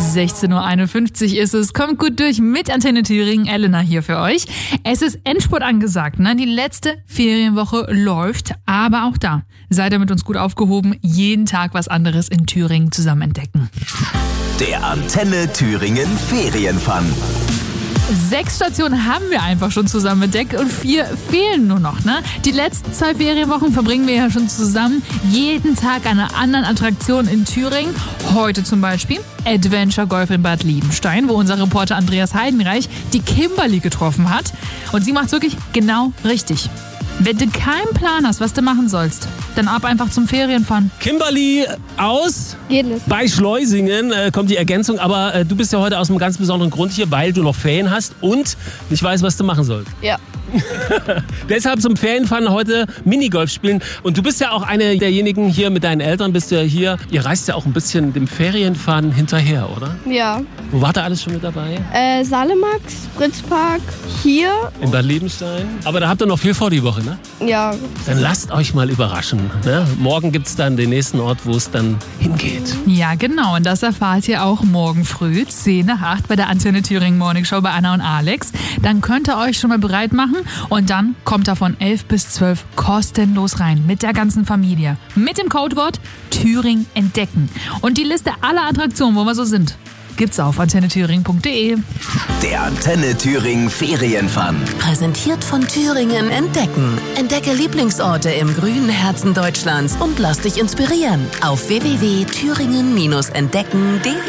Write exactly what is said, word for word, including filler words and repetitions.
sechzehn Uhr einundfünfzig ist es. Kommt gut durch mit Antenne Thüringen. Elena hier für euch. Es ist Endspurt angesagt. Ne? Die letzte Ferienwoche läuft, aber auch da seid ihr mit uns gut aufgehoben. Jeden Tag was anderes in Thüringen zusammen entdecken. Der Antenne Thüringen Ferienfun. Sechs Stationen haben wir einfach schon zusammen entdeckt und vier fehlen nur noch. Ne? Die letzten zwei Ferienwochen verbringen wir ja schon zusammen. Jeden Tag an einer anderen Attraktion in Thüringen. Heute zum Beispiel Adventure Golf in Bad Liebenstein, wo unser Reporter Andreas Heidenreich die Kimberly getroffen hat. Und sie macht's wirklich genau richtig. Wenn du keinen Plan hast, was du machen sollst, dann ab einfach zum Ferienfun. Kimberly aus bei Schleusingen äh, kommt die Ergänzung, aber äh, du bist ja heute aus einem ganz besonderen Grund hier, weil du noch Ferien hast und nicht weißt, was du machen sollst. Ja. Deshalb zum Ferienfun heute Minigolf spielen. Und du bist ja auch eine derjenigen hier mit deinen Eltern, bist du ja hier. Ihr reist ja auch ein bisschen dem Ferienfun hinterher, oder? Ja. Wo war da alles schon mit dabei? Äh, Salemax, Fritzpark, hier. In Bad Liebenstein. Aber da habt ihr noch viel vor die Woche, ne? Ja. Dann lasst euch mal überraschen. Ne? Morgen gibt's dann den nächsten Ort, wo es dann hingeht. Ja, genau. Und das erfahrt ihr auch morgen früh, zehn nach acht bei der Antenne Thüringen Morning Show bei Anna und Alex. Dann könnt ihr euch schon mal bereit machen. Und dann kommt er von elf bis zwölf kostenlos rein mit der ganzen Familie. Mit dem Codewort Thüringen entdecken. Und die Liste aller Attraktionen, wo wir so sind, gibt's auf antenne thüringen punkt de. Der Antenne Thüringen Ferienfun. Präsentiert von Thüringen entdecken. Entdecke Lieblingsorte im grünen Herzen Deutschlands und lass dich inspirieren auf w w w punkt thüringen entdecken punkt de.